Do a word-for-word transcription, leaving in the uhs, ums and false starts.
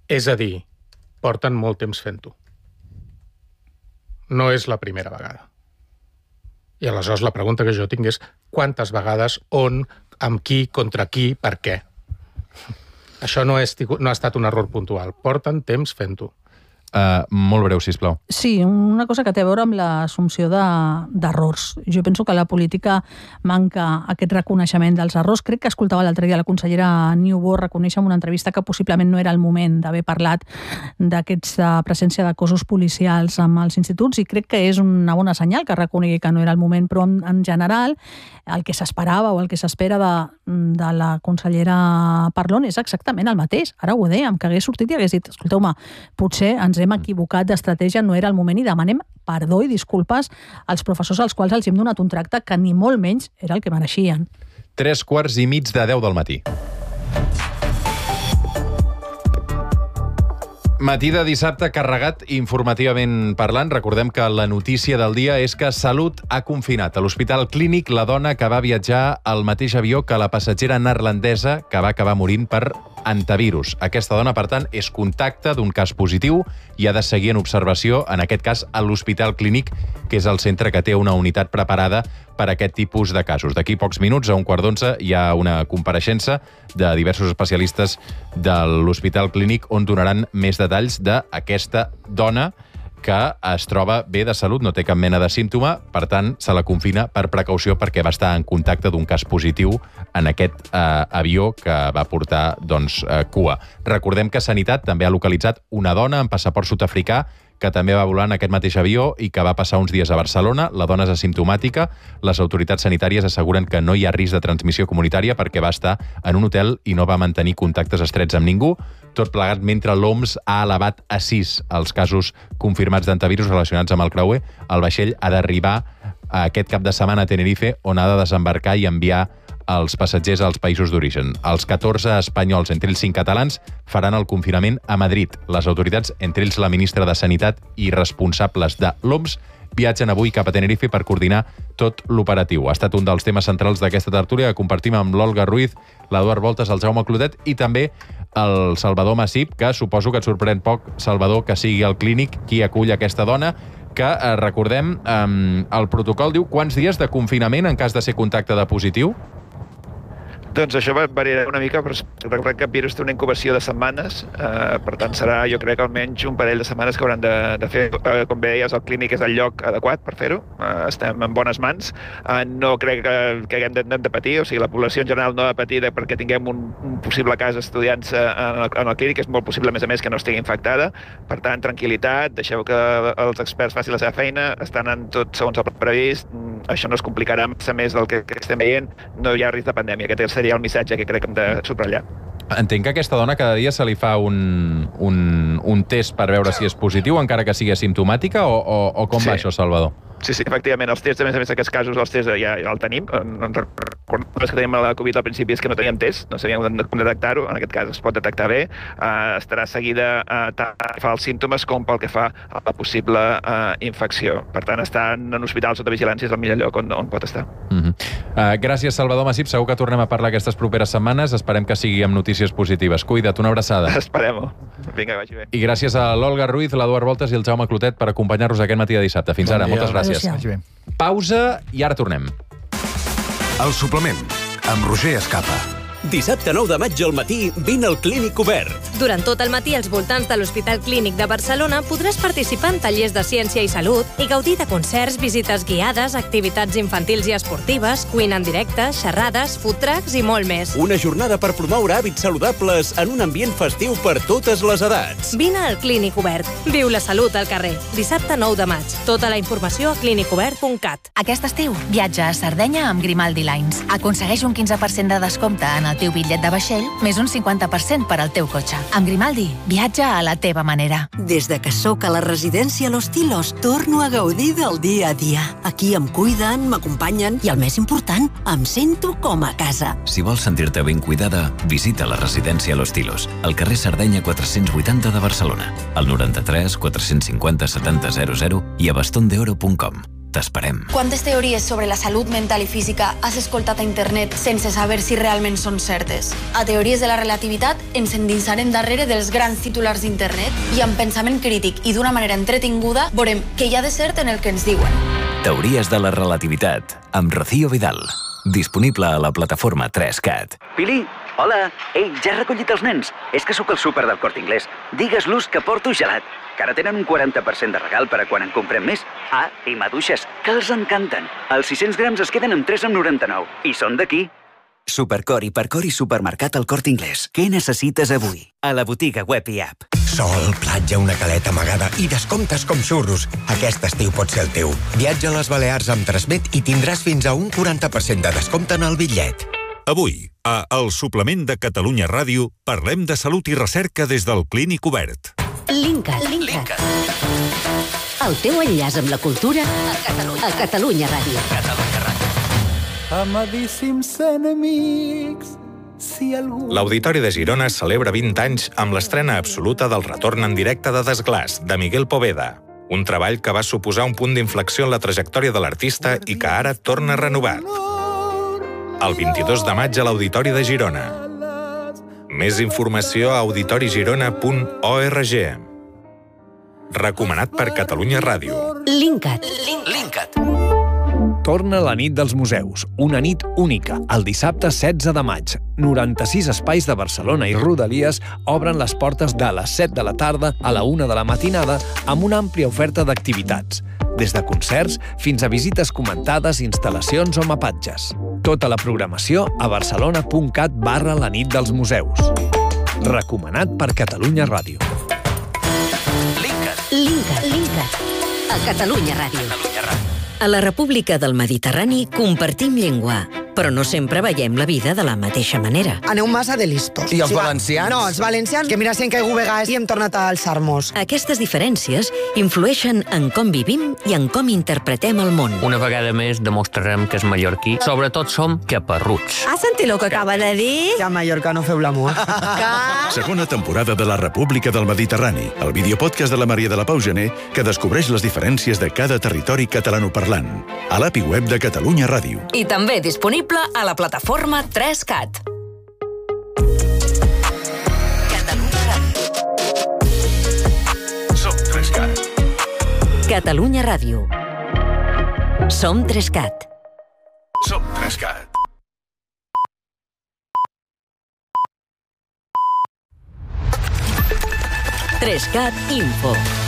És a dir, porten molt temps fent-ho. No és la primera vegada. I aleshores la pregunta que jo tinc és quantes vegades, on, amb qui, contra qui, per què? Això no, és, no ha estat un error puntual. Porten temps fent-ho. Uh, molt breu, sisplau. Sí, una cosa que té a veure amb l'assumpció d'errors. De, jo penso que la política manca aquest reconeixement dels errors. Crec que escoltava l'altre dia la consellera Niubó reconèixer en una entrevista que possiblement no era el moment d'haver parlat d'aquesta presència de cossos policials amb els instituts, i crec que és una bona senyal que reconegui que no era el moment, però en, en general el que s'esperava o el que s'espera de, de la consellera Parlon és exactament el mateix. Ara ho dèiem, que hagués sortit i hagués dit, escolteu-me, potser ens hem equivocat d'estratègia, no era el moment, i demanem perdó i disculpes als professors als quals els hem donat un tracte que ni molt menys era el que mereixien. Tres quarts i mig de deu del matí. Matí de dissabte carregat informativament parlant. Recordem que la notícia del dia és que Salut ha confinat a l'Hospital Clínic la dona que va viatjar al mateix avió que la passatgera neerlandesa que va acabar morint per antivirus. Aquesta dona, per tant, és contacte d'un cas positiu i ha de seguir en observació, en aquest cas, a l'Hospital Clínic, que és el centre que té una unitat preparada per a aquest tipus de casos. D'aquí pocs minuts, a un quart d'onze, hi ha una compareixença de diversos especialistes de l'Hospital Clínic on donaran més detalls d'aquesta dona que es troba bé de salut, no té cap mena de símptoma, per tant, se la confina per precaució perquè va estar en contacte d'un cas positiu en aquest eh, avió que va portar doncs, eh, cua. Recordem que Sanitat també ha localitzat una dona amb passaport sud-africà que també va volar en aquest mateix avió i que va passar uns dies a Barcelona. La dona és asimptomàtica. Les autoritats sanitàries asseguren que no hi ha risc de transmissió comunitària perquè va estar en un hotel i no va mantenir contactes estrets amb ningú. Tot plegat mentre l'O M S ha elevat a sis els casos confirmats d'antivirus relacionats amb el creuer. El vaixell ha d'arribar aquest cap de setmana a Tenerife, on ha de desembarcar i enviar els passatgers als països d'origen. Els catorze espanyols, entre ells cinc catalans, faran el confinament a Madrid. Les autoritats, entre ells la ministra de Sanitat i responsables de l'O M S, viatgen avui cap a Tenerife per coordinar tot l'operatiu. Ha estat un dels temes centrals d'aquesta tertúlia que compartim amb l'Olga Ruiz, l'Eduard Voltes, el Jaume Clotet i també el Salvador Massip, que suposo que et sorprèn poc, Salvador, que sigui el Clínic qui acull aquesta dona, que, eh, recordem, eh, el protocol diu quants dies de confinament en cas de ser contacte de positiu? Doncs això variarà una mica, però recordem que el virus té una incubació de setmanes, eh, per tant serà, jo crec, almenys un parell de setmanes que hauran de, de fer. Eh, com bé deies, el Clínic és el lloc adequat per fer-ho, eh, estem en bones mans. Eh, no crec que, que haguem de, de patir, o sigui, la població en general no ha de patir perquè tinguem un, un possible cas d'estudiants en, el, en el Clínic, és molt possible, a més a més, que no estigui infectada. Per tant, tranquil·litat, deixeu que els experts facin la seva feina, estan en tot segons el previst, això no es complicarà massa més del que, que estem veient, no hi ha risc de pandèmia. Aquest seria el missatge que crec que hem de subratllar. Entenc que a aquesta dona cada dia se li fa un, un, un test per veure si és positiu, encara que sigui asimptomàtica, o, o, o com sí. va això, Salvador? Sí, sí, efectivament, els tests, a més a més d'aquests casos, els tests ja, ja el tenim. Recordem que teníem la Covid al principi és que no teníem test, no sabíem com detectar-ho, en aquest cas es pot detectar bé, uh, estarà seguida uh, tant pel que fa als símptomes com pel que fa a la possible uh, infecció. Per tant, estar en un hospital sota vigilància és el millor lloc on, on pot estar. Uh-huh. uh, gràcies, Salvador Massip. Segur que tornem a parlar aquestes properes setmanes. Esperem que sigui amb notícies positives. Cuida't, una abraçada. Esperem-ho. Vinga, vagi bé. I gràcies a l'Olga Ruiz, l'Eduard Voltes i el Jaume Clotet per acompanyar-nos aquest matí de dissabte. Fins ara, moltes gràcies. Pausa i ara tornem. El suplement, amb Roger Escapa. Dissabte nou de maig al matí, vine al Clínic Obert. Durant tot el matí, als voltants de l'Hospital Clínic de Barcelona podràs participar en tallers de ciència i salut i gaudir de concerts, visites guiades, activitats infantils i esportives, cuina en directe, xerrades, food trucks i molt més. Una jornada per promoure hàbits saludables en un ambient festiu per totes les edats. Vine al Clínic Obert. Viu la salut al carrer. Dissabte nou de maig. Tota la informació a clínic obert punt cat. Aquest estiu, viatja a Sardenya amb Grimaldi Lines. Aconsegueix un quinze per cent de descompte en el teu bitllet de vaixell, més un cinquanta per cent per al teu cotxe. Amb Grimaldi, viatja a la teva manera. Des de que sóc a la residència Los Tilos, torno a gaudir del dia a dia. Aquí em cuiden, m'acompanyen i, el més important, em sento com a casa. Si vols sentir-te ben cuidada, visita la residència Los Tilos, al carrer Sardenya quatre-cents vuitanta de Barcelona, al noranta-tres quatre-cents cinquanta setanta zero zero i a bastondeoro punt com. T'esperem. Quantes teories sobre la salut mental i física has escoltat a internet sense saber si realment són certes? A Teories de la Relativitat ens endinsarem darrere dels grans titulars d'internet i amb pensament crític i d'una manera entretinguda veurem què hi ha de cert en el que ens diuen. Teories de la Relativitat, amb Rocío Vidal. Disponible a la plataforma tres cat. Pili, hola. Ei, ja has recollit els nens? És que sóc al súper del Corte Inglés. Digues-los que porto gelat, que ara tenen un quaranta per cent de regal per a quan en comprem més. Ah, i maduixes, que els encanten. Els sis-cents grams es queden amb tres coma noranta-nou. I són d'aquí. Supercor, Hipercor i Supermercat al Corte Inglés. Què necessites avui? A la botiga web i app. Sol, platja, una caleta amagada i descomptes com xurros. Aquest estiu pot ser el teu. Viatja a les Balears amb Transmet i tindràs fins a un quaranta per cent de descompte en el bitllet. Avui, a El Suplement de Catalunya Ràdio, parlem de salut i recerca des del Clínic Obert. Linkat. Linkat. El teu enllaç amb la cultura a Catalunya, a Catalunya Ràdio. Catalunya Ràdio. Amadíssims enemics, si algú... L'Auditori de Girona celebra vint anys amb l'estrena absoluta del retorn en directe de Desglaç, de Miguel Poveda. Un treball que va suposar un punt d'inflexió en la trajectòria de l'artista i que ara torna renovat. El vint-i-dos de maig a l'Auditori de Girona. Més informació a auditori girona punt org. Recomanat per Catalunya Ràdio. Linkat. Linkat. Torna la nit dels museus, una nit única, el dissabte setze de maig. noranta-sis espais de Barcelona i Rodalies obren les portes de les set de la tarda a la una de la matinada amb una àmplia oferta d'activitats, des de concerts fins a visites comentades, instal·lacions o mapatges. Tota la programació a barcelona.cat barra la nit dels museus. Recomanat per Catalunya Ràdio. Linkat. Linkat. Linkat. A Catalunya Ràdio. A la República del Mediterrani compartim llengua, però no sempre veiem la vida de la mateixa manera. Aneu massa de listos. I els valencians? No, els valencians, que mira si hem caigut vegades i hem tornat a alçar-nos. Aquestes diferències influeixen en com vivim i en com interpretem el món. Una vegada més demostrarem que és mallorquí. Sobretot som caparruts. Has sentit el que acaba de dir? Que a Mallorca no feu l'amor. Segona temporada de la República del Mediterrani, el videopodcast de la Maria de la Pau Gené que descobreix les diferències de cada territori catalanoparlant. A l'A P I web de Catalunya Ràdio. I també disponible a la plataforma tres cat. Som tres cat. Catalunya Ràdio. Som tres cat. Som tres cat. tres cat Info.